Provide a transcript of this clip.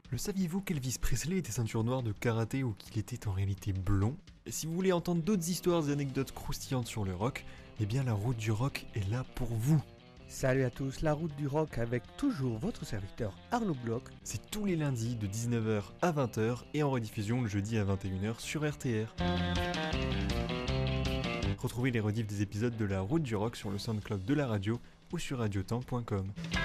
Le saviez-vous qu'Elvis Presley était ceinture noire de karaté ou qu'il était en réalité blond? Et si vous voulez entendre d'autres histoires et anecdotes croustillantes sur le rock, eh bien la route du rock est là pour vous. Salut à tous, la route du rock avec toujours votre serviteur Arnaud Bloch. C'est tous les lundis de 19h à 20h et en rediffusion le jeudi à 21h sur RTR. Retrouvez les rediffs des épisodes de la route du rock sur le SoundCloud de la radio ou sur radiotemps.com.